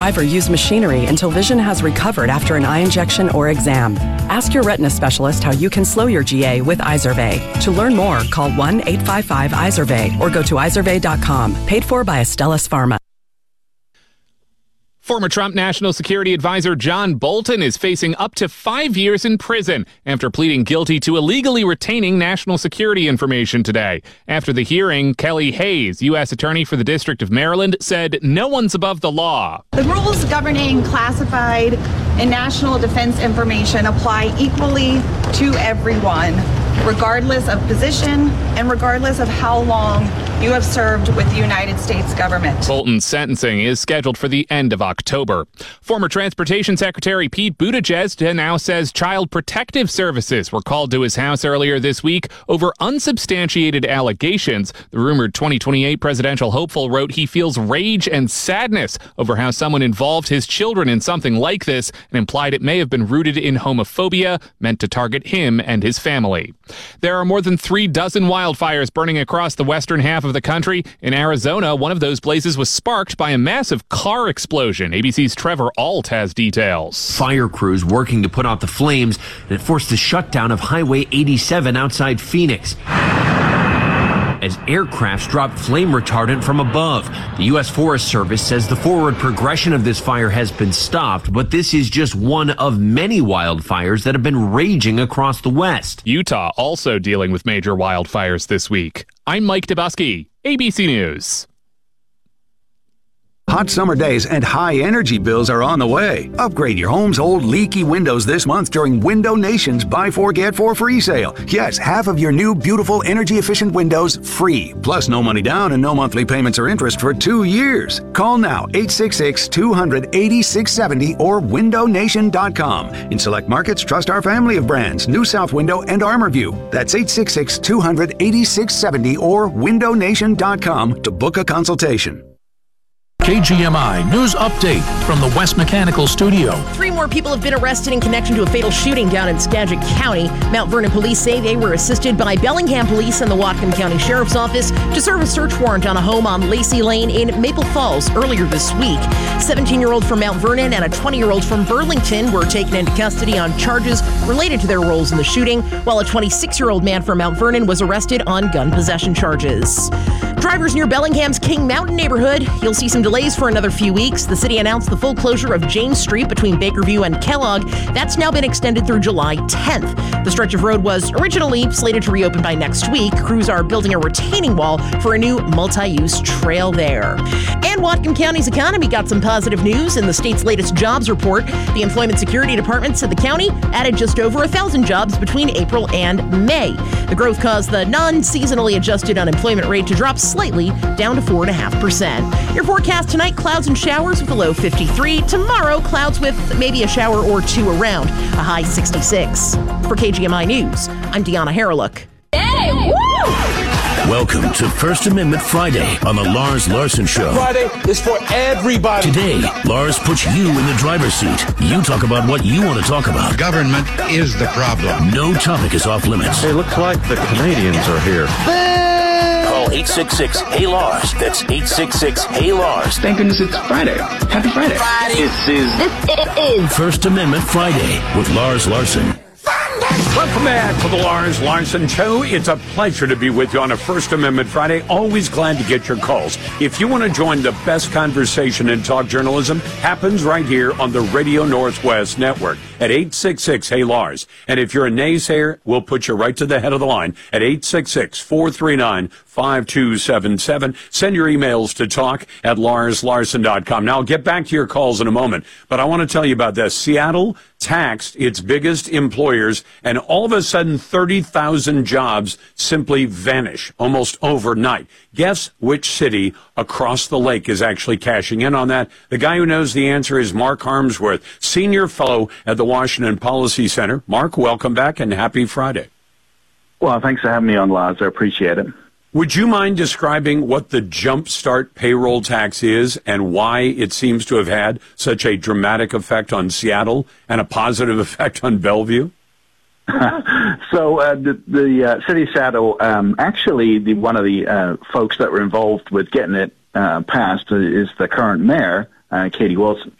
drive or use machinery until vision has recovered after an eye injection or exam. Ask your retina specialist how you can slow your GA with Izervay. To learn more, call 1-855-IZERVAY or go to izervay.com. Paid for by Astellas Pharma. Former Trump National Security Advisor John Bolton is facing up to 5 years in prison after pleading guilty to illegally retaining national security information today. After the hearing, Kelly Hayes, U.S. Attorney for the District of Maryland, said no one's above the law. The rules governing classified and national defense information apply equally to everyone, regardless of position and regardless of how long you have served with the United States government. Bolton's sentencing is scheduled for the end of October. Former Transportation Secretary Pete Buttigieg now says Child Protective Services were called to his house earlier this week over unsubstantiated allegations. The rumored 2028 presidential hopeful wrote he feels rage and sadness over how someone involved his children in something like this and implied it may have been rooted in homophobia meant to target him and his family. There are more than 36 wildfires burning across the western half of the country. In Arizona, one of those blazes was sparked by a massive car explosion. ABC's Trevor Ault has details. Fire crews working to put out the flames, and it forced the shutdown of Highway 87 outside Phoenix as aircrafts dropped flame retardant from above. The U.S. Forest Service says the forward progression of this fire has been stopped, but this is just one of many wildfires that have been raging across the West. Utah also dealing with major wildfires this week. I'm Mike Dubusky, ABC News. Hot summer days and high energy bills are on the way. Upgrade your home's old leaky windows this month during Window Nation's Buy 4 Get 4 free sale. Yes, half of your new beautiful energy efficient windows free. Plus no money down and no monthly payments or interest for 2 years. Call now 866-200-8670 or windownation.com. In select markets, trust our family of brands, New South Window and ArmorView. That's 866-200-8670 or windownation.com to book a consultation. KGMI News Update from the West Mechanical Studio. 3 more people have been arrested in connection to a fatal shooting down in Skagit County. Mount Vernon police say they were assisted by Bellingham Police and the Whatcom County Sheriff's Office to serve a search warrant on a home on Lacey Lane in Maple Falls earlier this week. 17-year-old from Mount Vernon and a 20-year-old from Burlington were taken into custody on charges related to their roles in the shooting, while a 26-year-old man from Mount Vernon was arrested on gun possession charges. Drivers near Bellingham's King Mountain neighborhood, you'll see some delays for another few weeks. The city announced the full closure of James Street between Bakerview and Kellogg. That's now been extended through July 10th. The stretch of road was originally slated to reopen by next week. Crews are building a retaining wall for a new multi-use trail there. And Whatcom County's economy got some positive news in the state's latest jobs report. The Employment Security Department said the county added just over 1,000 jobs between April and May. The growth caused the non-seasonally adjusted unemployment rate to drop slightly down to 4.5%. Your forecast tonight, clouds and showers with a low 53. Tomorrow, clouds with maybe a shower or two around, a high 66. For KGMI News, I'm Deanna Harreluk. Hey, woo! Welcome to First Amendment Friday on the Lars Larson Show. Friday is for everybody. Today, Lars puts you in the driver's seat. You talk about what you want to talk about. Government is the problem. No topic is off limits. It looks like the Canadians are here. Call 866-HEY-LARS. That's 866-HEY-LARS. Thank goodness it's Friday. Happy Friday. This is First Amendment Friday with Lars Larson. Welcome back to the Lars Larson Show. It's a pleasure to be with you on a First Amendment Friday. Always glad to get your calls. If you want to join the best conversation in talk journalism, happens right here on the Radio Northwest Network at 866-HEY-LARS. And if you're a naysayer, we'll put you right to the head of the line at 866-439-5277. Send your emails to talk@larslarson.com. Now, I'll get back to your calls in a moment, but I want to tell you about this. Seattle taxed its biggest employers, and all of a sudden 30,000 jobs simply vanish almost overnight. Guess which city across the lake is actually cashing in on that? The guy who knows the answer is Mark Harmsworth, senior fellow at the Washington Policy Center. Mark, welcome back and happy Friday. Well, thanks for having me on, Lars. I appreciate it. Would you mind describing what the Jumpstart payroll tax is and why it seems to have had such a dramatic effect on Seattle and a positive effect on Bellevue? So the city of Seattle, actually, one of the folks that were involved with getting it passed is the current mayor, Katie Wilson.